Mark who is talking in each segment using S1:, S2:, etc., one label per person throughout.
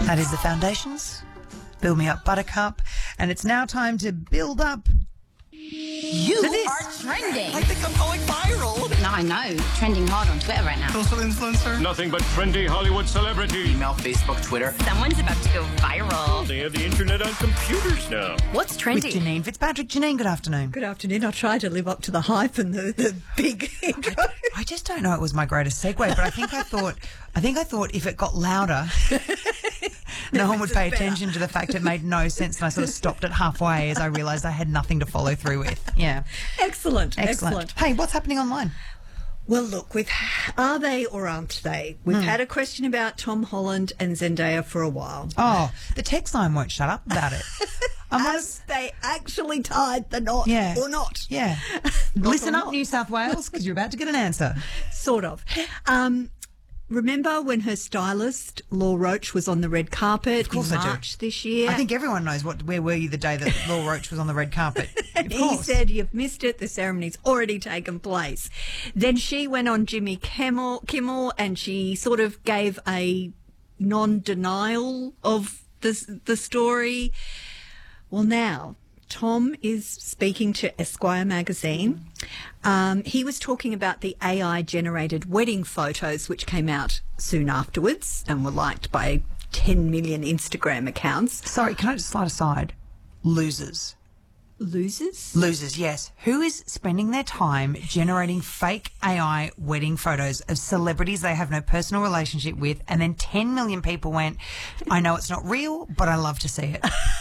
S1: That is the Foundations. Build Me Up Buttercup. And it's now time to build up
S2: You are trending.
S3: I think I'm going viral.
S2: No, I know. Trending hard on Twitter right now.
S3: Social influencer.
S4: Nothing but trendy Hollywood celebrity.
S3: Email, Facebook, Twitter.
S2: Someone's about to go viral.
S4: They have the internet on computers now.
S2: What's
S1: with
S2: trending?
S1: Janine Fitzpatrick. Janine, good afternoon.
S5: Good afternoon. I tried to live up to the hype and the big intro.
S1: I just don't know it was my greatest segue, but I think I thought if it got louder, no one would pay attention to the fact it made no sense, and I sort of stopped it halfway as I realised I had nothing to follow through with. Yeah.
S5: Excellent.
S1: Hey, what's happening online?
S5: Well, look, are they or aren't they? We've had a question about Tom Holland and Zendaya for a while.
S1: Oh, the text line won't shut up about it.
S5: As they actually tied the knot or not.
S1: Yeah. Listen up, New South Wales, because you're about to get an answer.
S5: Sort of. Remember when her stylist, Law Roach, was on the red carpet in March this year?
S1: I think everyone knows where were you the day that Law Roach was on the red carpet.
S5: He said, "You've missed it. The ceremony's already taken place." Then she went on Jimmy Kimmel, and she sort of gave a non-denial of the story. Well, now Tom is speaking to Esquire magazine. He was talking about the AI-generated wedding photos which came out soon afterwards and were liked by 10 million Instagram accounts.
S1: Sorry, can I just slide aside? Losers.
S5: Losers?
S1: Yes. Who is spending their time generating fake AI wedding photos of celebrities they have no personal relationship with, and then 10 million people went, I know it's not real, but I love to see it.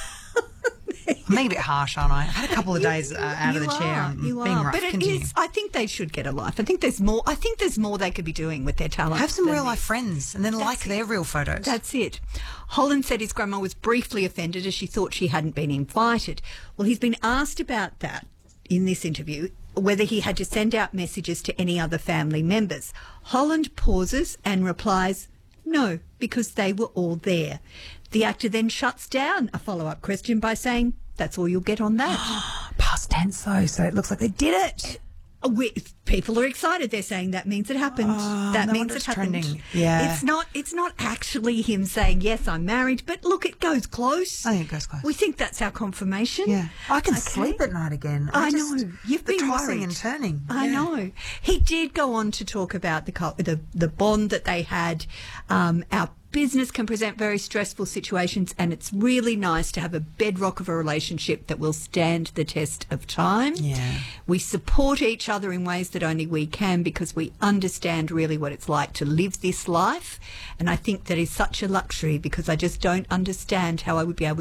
S1: I'm being a bit harsh, aren't I? I've had a couple of days out of the chair and being rough.
S5: But it is, I think they should get a life. I think there's more they could be doing with their talent.
S1: Have some real life friends and then like their real photos.
S5: That's it. Holland said his grandma was briefly offended as she thought she hadn't been invited. Well, he's been asked about that in this interview, whether he had to send out messages to any other family members. Holland pauses and replies, no, because they were all there. The actor then shuts down a follow-up question by saying, that's all you'll get on that.
S1: Past tense, though, so it looks like they did it.
S5: People are excited. They're saying that means it happened. That means it happened.
S1: Trending. Yeah.
S5: It's not actually him saying, yes, I'm married, but look, it goes close.
S1: I think it goes close.
S5: We think that's our confirmation.
S1: Yeah. I can sleep at night again.
S5: I know. You've been
S1: tossing
S5: worried.
S1: and turning.
S5: I know. He did go on to talk about the bond that they had. Our business can present very stressful situations, and it's really nice to have a bedrock of a relationship that will stand the test of time.
S1: Yeah.
S5: We support each other in ways that only we can because we understand really what it's like to live this life. And I think that is such a luxury because I just don't understand how I would be able